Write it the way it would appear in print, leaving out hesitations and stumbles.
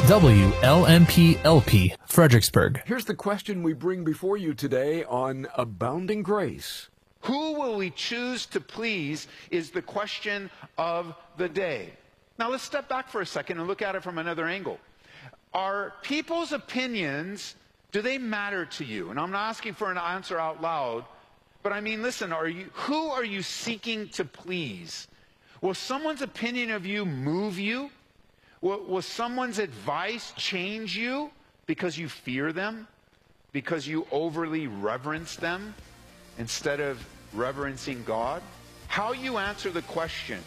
WLMP-LP, Fredericksburg. Here's the question we bring before you today on Abounding Grace. Who will we choose to please is the question of the day. Now let's step back for a second and look at it from another angle. Are people's opinions, do they matter to you? And I'm not asking for an answer out loud, but I mean, listen, who are you seeking to please? Will someone's opinion of you move you? Will someone's advice change you because you fear them? Because you overly reverence them instead of reverencing God? How you answer the question